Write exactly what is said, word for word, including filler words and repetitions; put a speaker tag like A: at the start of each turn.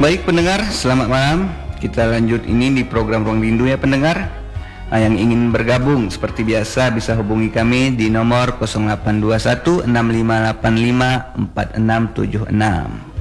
A: Baik pendengar, selamat malam. Kita lanjut ini di program Ruang Rindu ya pendengar. Nah, yang ingin bergabung seperti biasa bisa hubungi kami di nomor nol delapan dua satu enam lima delapan lima empat enam tujuh enam.